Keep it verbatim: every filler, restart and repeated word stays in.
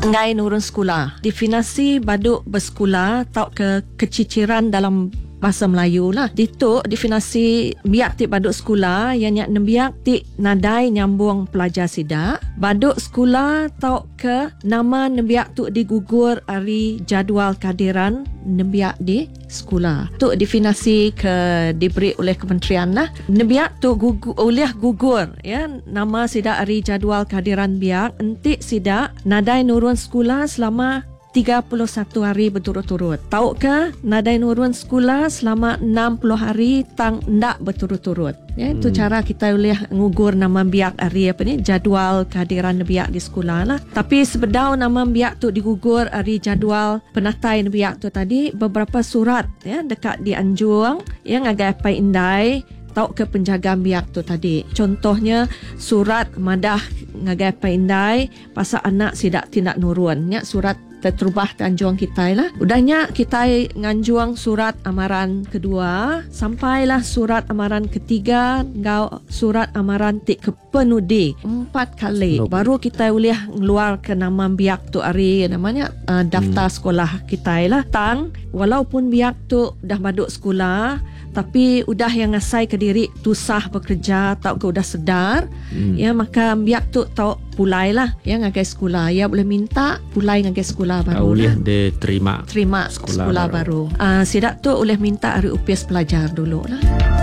ngai nurun sekolah. Definisi baduk bersekolah tau ke keciciran dalam bahasa Melayu lah. Dituk definisi biak tik baduk sekolah yang nyak nembiak tik nadai nyambung pelajar sidak. Baduk sekolah tau ke nama nembiak tu digugur ari jadual kehadiran nembiak di sekolah. Tu definisi ke diberi oleh kementerian lah. Nembiak tu gugur, oleh gugur ya nama sidak ari jadual kehadiran biak entik sidak nadai nurun sekolah selama tiga puluh satu hari berturut-turut. Tahu ke nadai nurun sekolah selama enam puluh hari tang ndak berturut-turut. Ya, itu hmm. cara kita boleh ngugur nama biak hari apa ni jadual kehadiran biak di sekolah lah. Tapi sebedau nama biak tu digugur hari jadual penatai biak tu tadi beberapa surat ya dekat di Anjuang yang agak apa indai tau ke penjaga biak tu tadi. Contohnya surat madah ngagai apa indai pasal anak sidak tindak nurun. Ya, surat terterubah Tanjuang kita lah. Udahnya kita nganjuang surat amaran kedua sampailah surat amaran ketiga ngau surat amaran tik ke penudi empat kali nope. Baru kita boleh ngeluar ke nama biak tu ari namanya uh, daftar hmm. sekolah kita lah. Tang walaupun biak tu dah baduk sekolah tapi udah yang ngasai ke diri tu sah bekerja tau ke udah sedar hmm. ya maka biak tu tau pulai lah ya ngagai sekolah ya boleh minta pulai ngagai sekolah baru boleh lah. dia terima terima sekolah, sekolah baru, baru. Uh, sidak tu boleh minta hari upias pelajar dulu lah.